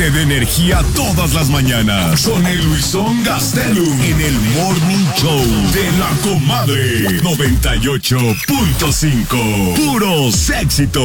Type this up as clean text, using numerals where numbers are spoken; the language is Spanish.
te dé energía todas las mañanas. Con el Luisón Gastelum en el Morning Show de La Comadre 98.5. Puros éxitos.